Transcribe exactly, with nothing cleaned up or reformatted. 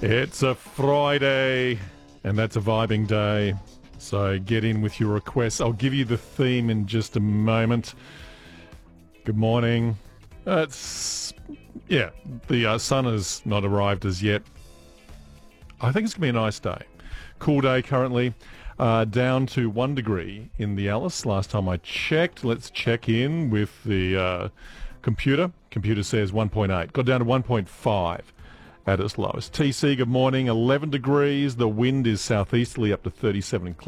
It's a Friday, and that's a vibing day. So get in with your requests. I'll give you the theme in just a moment. Good morning. Uh, it's, yeah, the uh, sun has not arrived as yet. I think it's going to be a nice day. Cool day currently. Uh, down to one degree in the Alice. Last time I checked. Let's check in with the uh, computer. Computer says one point eight. Got down to one point five at its lowest. T C, good morning. eleven degrees. The wind is southeasterly up to thirty-seven.